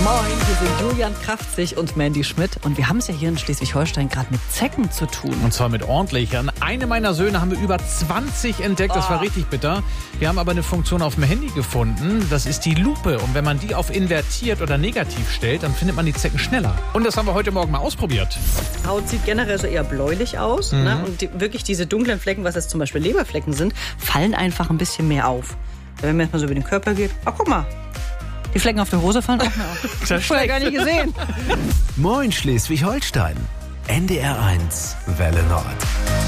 Moin, hier sind Julian Kraftzig und Mandy Schmidt. Und wir haben es ja hier in Schleswig-Holstein gerade mit Zecken zu tun. Und zwar mit ordentlich. An einem meiner Söhne haben wir über 20 entdeckt. Das war richtig bitter. Wir haben aber eine Funktion auf dem Handy gefunden. Das ist die Lupe. Und wenn man die auf invertiert oder negativ stellt, dann findet man die Zecken schneller. Und das haben wir heute Morgen mal ausprobiert. Haut sieht generell so eher bläulich aus. Ne? Und wirklich diese dunklen Flecken, was jetzt zum Beispiel Leberflecken sind, fallen einfach ein bisschen mehr auf. Wenn man jetzt mal so über den Körper geht, ach guck mal, die Flecken auf der Hose fallen auch mehr auf. Das hab ich vorher gar nicht gesehen. Moin Schleswig-Holstein. NDR 1 Welle Nord.